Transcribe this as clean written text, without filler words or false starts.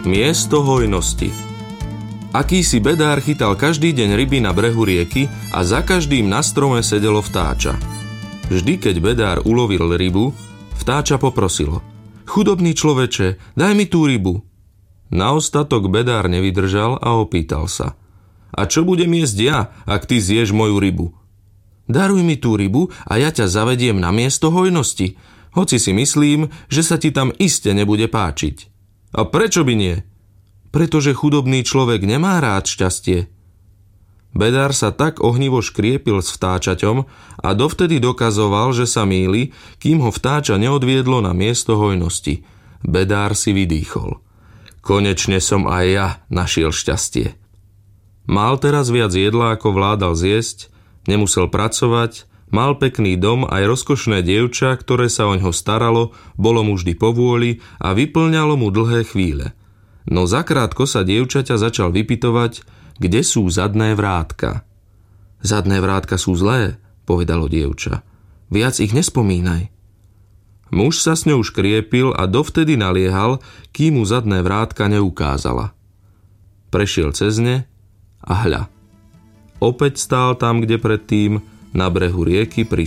Miesto hojnosti. Akýsi bedár chytal každý deň ryby na brehu rieky a za každým na strome sedelo vtáča. Vždy, keď bedár ulovil rybu, vtáča poprosilo: Chudobný človeče, daj mi tú rybu. Na ostatok bedár nevydržal a opýtal sa: A čo budem jesť ja, ak ty zješ moju rybu? Daruj mi tú rybu a ja ťa zavediem na miesto hojnosti, hoci si myslím, že sa ti tam iste nebude páčiť. A prečo by nie? Pretože chudobný človek nemá rád šťastie. Bedár sa tak ohnivo škriepil s vtáčaťom a dovtedy dokazoval, že sa mýli, kým ho vtáča neodviedlo na miesto hojnosti. Bedár si vydýchol. Konečne som aj ja našiel šťastie. Mal teraz viac jedla, ako vládal zjesť, nemusel pracovať, mal pekný dom, aj rozkošné dievča, ktoré sa oňho staralo, bolo mu vždy povôli a vyplňalo mu dlhé chvíle. No zakrátko sa dievčaťa začal vypytovať, kde sú zadné vrátka. Zadné vrátka sú zlé, povedalo dievča. Viac ich nespomínaj. Muž sa s ňou škriepil a dovtedy naliehal, kým mu zadné vrátka neukázala. Prešiel cez ne a hľa. Opäť stál tam, kde predtým, na brehu rieky pri